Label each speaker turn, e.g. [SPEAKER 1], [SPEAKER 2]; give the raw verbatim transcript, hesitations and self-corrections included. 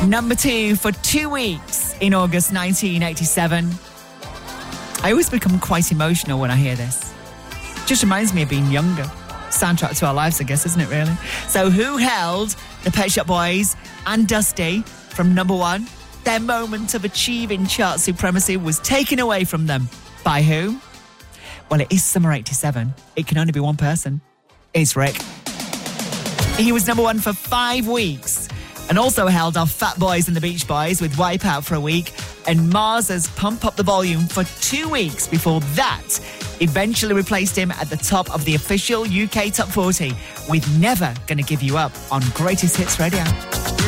[SPEAKER 1] Number two for two weeks in August nineteen eighty-seven. I always become quite emotional when I hear this. Just reminds me of being younger. Soundtrack to our lives, I guess, isn't it, really? So who held the Pet Shop Boys and Dusty from number one? Their moment of achieving chart supremacy was taken away from them. By who? Well, it is summer eighty-seven. It can only be one person. It's Rick. He was number one for five weeks and also held off Fat Boys and the Beach Boys with Wipe Out for a week and Mars's Pump Up the Volume for two weeks before that eventually replaced him at the top of the official U K Top forty with Never Gonna Give You Up on Greatest Hits Radio.